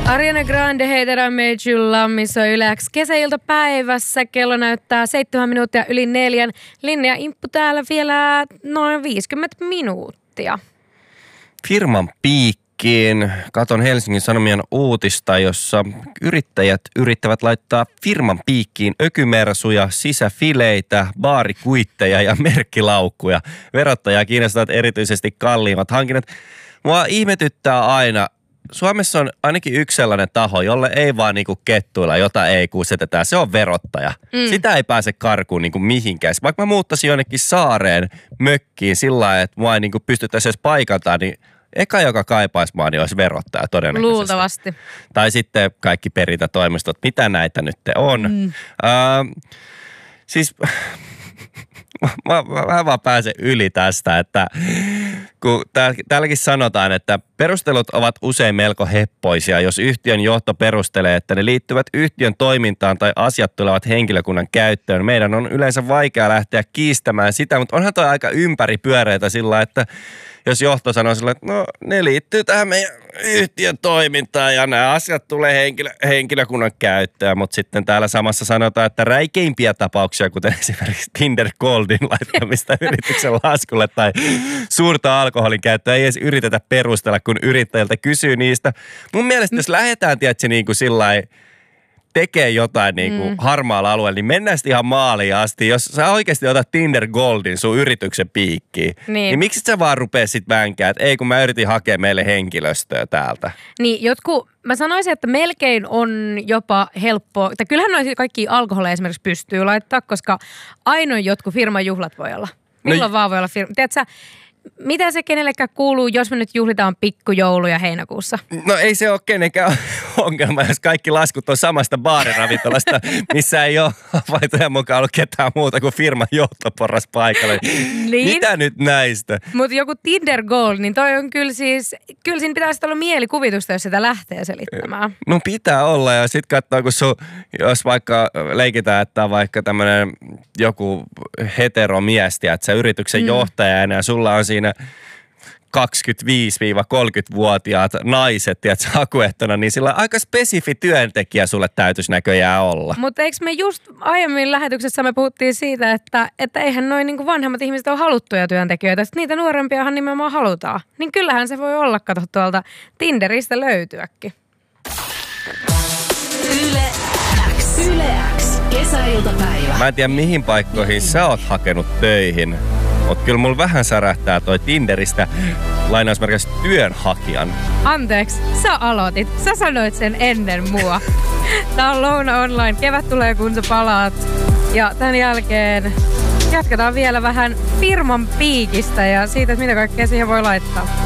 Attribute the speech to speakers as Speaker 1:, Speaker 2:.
Speaker 1: Ariana Grande Hater I Made You Lammissa Yle X kesäiltapäivässä. Kello näyttää 7 minuuttia yli 4. Linnea Imppu täällä vielä noin 50 minuuttia.
Speaker 2: Firman piikkiin. Katon Helsingin Sanomien uutista, jossa yrittäjät yrittävät laittaa firman piikkiin ökymersuja, sisäfileitä, baarikuitteja ja merkkilaukkuja. Verottajaa kiinnostavat erityisesti kalliimmat hankinnat. Mua ihmetyttää aina. Suomessa on ainakin yksi sellainen taho, jolle ei vaan niinku kettuilla, jota ei kusetetaan. Se on verottaja. Sitä ei pääse karkuun niinku mihinkään. Vaikka mä muuttaisin jonnekin saareen mökkiin sillä lailla, että mua ei niinku pystyttäisi edes paikantaa, niin eka, joka kaipaisi maa, niin olisi verottaja todennäköisesti.
Speaker 1: Luultavasti.
Speaker 2: Tai sitten kaikki perintätoimistot. Mitä näitä nyt on? Siis mä vaan pääsen yli tästä, että kun täälläkin sanotaan, että perustelut ovat usein melko heppoisia, jos yhtiön johto perustelee, että ne liittyvät yhtiön toimintaan tai asiat tulevat henkilökunnan käyttöön. Meidän on yleensä vaikea lähteä kiistämään sitä, mutta onhan toi aika ympäripyöreitä sillä, että jos johto sanoo sillä, että no ne liittyy tähän meidän yhtiön toimintaan ja nämä asiat tulee henkilökunnan käyttöön, mutta sitten täällä samassa sanotaan, että räikeimpiä tapauksia, kuten esimerkiksi Tinder Goldin laittamista yrityksen laskulle tai suurta alkoholin käyttöä, ei edes yritetä perustella, kun yrittäjältä kysyy niistä. Mun mielestä jos lähdetään, tiedätkö, niin kuin sillai tekee jotain niin kuin harmaalla alueella, niin mennään sitten ihan maaliin asti. Jos sä oikeasti otat Tinder Goldin sun yrityksen piikkiin, niin miksi sä vaan rupea sit vänkää, että ei kun mä yritin hakea meille henkilöstöä täältä.
Speaker 1: Niin, mä sanoisin, että melkein on jopa helppoa, että kyllähän noin kaikki alkoholeja esimerkiksi pystyy laittaa, koska ainoa jotkut firman juhlat voi olla. Milloin vaan voi olla firma. Tiedätkö sä, mitä se kenellekään kuuluu, jos me nyt juhlitaan pikkujouluja heinäkuussa?
Speaker 2: No ei se ole kenenkään ongelma, jos kaikki laskut on samasta baariravintolasta, missä ei ole havaintojen mukaan ollut ketään muuta kuin firman johtoporras paikalla. Niin? Mitä nyt näistä?
Speaker 1: Mutta joku Tinder Gold, niin toi on kyllä siinä pitäisi olla mielikuvitusta, jos sitä lähtee selittämään.
Speaker 2: No pitää olla ja sit katsoo, kun jos vaikka leikitään, että on vaikka tämmönen joku heteromiesti, että sä yrityksen johtajana ja sulla on siinä 25-30-vuotiaat naiset, tiedätkö, hakuehtona, niin sillä aika spesifi työntekijä sulle täytyisi näköjään olla.
Speaker 1: Mutta eikö me just aiemmin lähetyksessä me puhuttiin siitä, että eihän noin niinku vanhemmat ihmiset ole haluttuja työntekijöitä, sitten niitä nuorempiahan nimenomaan halutaan. Niin kyllähän se voi olla, kato tuolta Tinderistä löytyäkin.
Speaker 3: Yle X. Yle X. Kesäiltapäivä.
Speaker 2: Mä en tiedä, mihin paikkoihin sä oot hakenut töihin. Mutta kyllä mulla vähän särähtää toi Tinderistä lainausmerkiksi työnhakijan.
Speaker 1: Anteeksi, sä aloitit. Sä sanoit sen ennen mua. Tää on Louna Online. Kevät tulee, kun sä palaat. Ja tämän jälkeen jatketaan vielä vähän firman piikistä ja siitä, että mitä kaikkea siihen voi laittaa.